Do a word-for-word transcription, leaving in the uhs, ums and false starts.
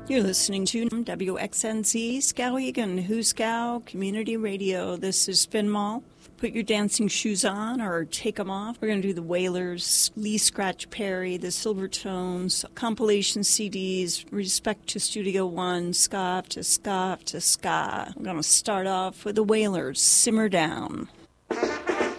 You're listening to W X N Z Skowhegan, Huskow Community Radio. This is Spin Mall. Put your dancing shoes on or take them off. We're going to do the Wailers, Lee Scratch Perry, the Silvertones, compilation C Ds, Respect to Studio One, Ska to Ska to Ska. I'm going to start off with the Wailers, Simmer Down.